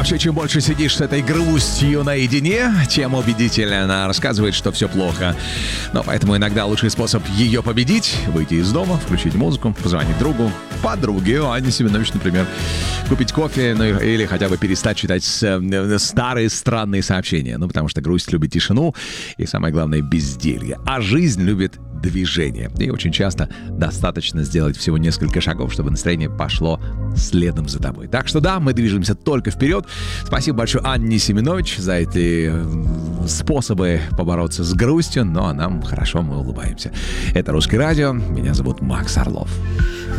вообще, чем больше сидишь с этой грустью наедине, тем убедительнее она рассказывает, что все плохо. Но поэтому иногда лучший способ ее победить — выйти из дома, включить музыку, позвонить другу, подруге, Анне Семенович, например, купить кофе, ну или хотя бы перестать читать старые странные сообщения. Ну, потому что грусть любит тишину и, самое главное, безделье. А жизнь любит движение. И очень часто достаточно сделать всего несколько шагов, чтобы настроение пошло следом за тобой. Так что да, мы движемся только вперед. Спасибо большое Анне Семенович за эти способы побороться с грустью. Ну а нам хорошо, мы улыбаемся. Это «Русское радио». Меня зовут Макс Орлов.